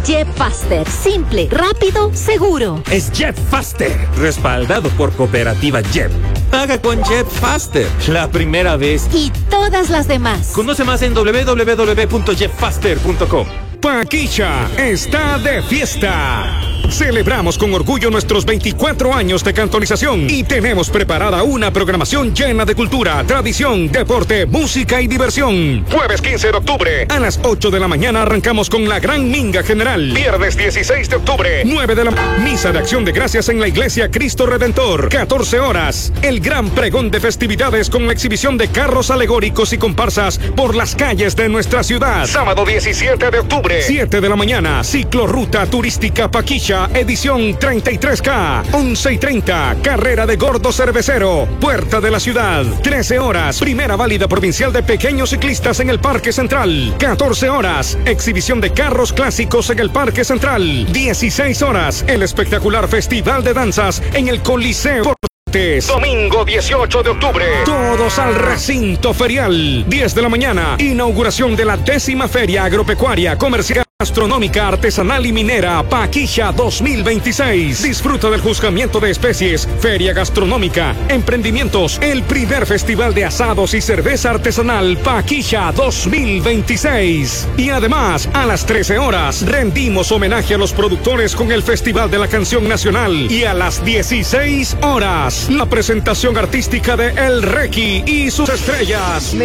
JetFaster. Simple, rápido, seguro. Es JetFaster, respaldado por Cooperativa Jet. Paga con JetFaster, la primera vez. Y todas las demás. Conoce más en www.jetfaster.com. Paquilla está de fiesta. Celebramos con orgullo nuestros 24 años de cantonización y tenemos preparada una programación llena de cultura, tradición, deporte, música y diversión. Jueves 15 de octubre, a las 8 de la mañana arrancamos con la Gran Minga General. Viernes 16 de octubre, 9 de la misa de acción de gracias en la Iglesia Cristo Redentor. 14 horas, el gran pregón de festividades con la exhibición de carros alegóricos y comparsas por las calles de nuestra ciudad. Sábado 17 de octubre, 7 de la mañana, ciclorruta turística Paquilla, edición 33K, 11:30, carrera de gordo cervecero, puerta de la ciudad. 13 horas, primera válida provincial de pequeños ciclistas en el Parque Central. 14 horas, exhibición de carros clásicos en el Parque Central. 16 horas, el espectacular festival de danzas en el Coliseo. Domingo 18 de octubre, todos al recinto ferial. 10 de la mañana, inauguración de la 10ª Feria Agropecuaria, Comercial, Gastronómica, Artesanal y Minera Paquilla 2026. Disfruta del juzgamiento de especies, feria gastronómica, emprendimientos, el primer festival de asados y cerveza artesanal Paquilla 2026. Y además, a las 13 horas, rendimos homenaje a los productores con el Festival de la Canción Nacional. Y a las 16 horas, la presentación artística de El Requi y sus estrellas.